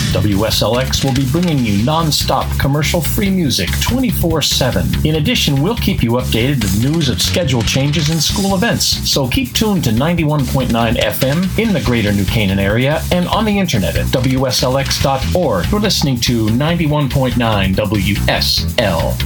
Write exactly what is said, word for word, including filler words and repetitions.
W S L X will be bringing you non-stop commercial-free music twenty-four seven. In addition, we'll keep you updated with news of schedule changes and school events. So keep tuned to ninety-one point nine F M in the greater New Canaan area and on the internet at W S L X dot org. You're listening to ninety-one point nine W S L